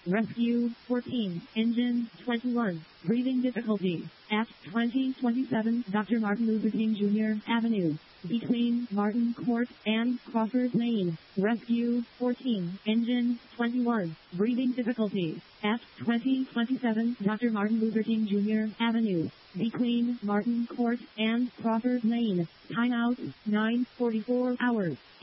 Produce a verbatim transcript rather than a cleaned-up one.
Rescue fourteen, Engine twenty-one, breathing difficulties, at twenty twenty-seven Doctor Martin Luther King Junior Avenue, between Martin Court and Crawford Lane. Rescue fourteen, Engine twenty-one, breathing difficulties, at twenty twenty-seven Doctor Martin Luther King Junior Avenue, between Martin Court and Crawford Lane. Timeout, nine forty-four hours.